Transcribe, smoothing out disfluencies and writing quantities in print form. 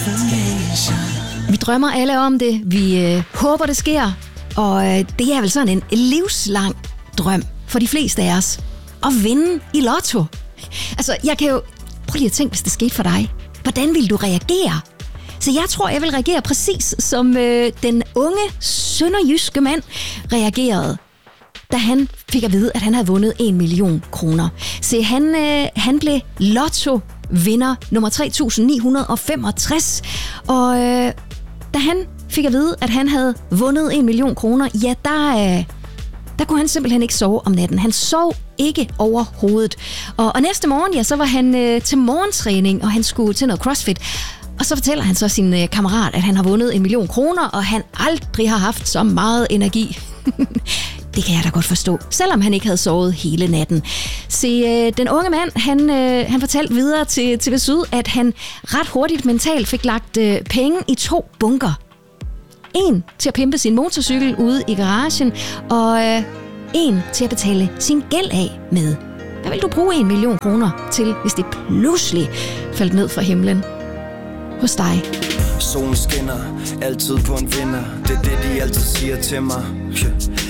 Vi drømmer alle om det. Vi håber, det sker. Og det er vel sådan en livslang drøm for de fleste af os. At vinde i lotto. Altså, jeg kan jo... Prøv lige at tænke, hvis det skete for dig. Hvordan ville du reagere? Så jeg tror, jeg vil reagere præcis som den unge sønderjyske mand reagerede, da han fik at vide, at han havde vundet 1 million kroner. Så han blev lotto-vinder nummer 3965. Og da han fik at vide, at han havde vundet 1 million kroner, ja, der kunne han simpelthen ikke sove om natten. Han sov ikke overhovedet. Og næste morgen, ja, så var han til morgentræning, og han skulle til noget CrossFit. Og så fortæller han så sin kammerat, at han har vundet 1 million kroner, og han aldrig har haft så meget energi. Det kan jeg da godt forstå, selvom han ikke havde sovet hele natten. Se, den unge mand, han fortalte videre til TV Syd, at han ret hurtigt mentalt fik lagt penge i 2 bunker. En til at pimpe sin motorcykel ude i garagen, og en til at betale sin gæld af med. Hvad vil du bruge 1 million kroner til, hvis det pludselig faldt ned fra himlen hos dig? Solen skinner, altid på en vinder. Det er det, de altid siger til mig.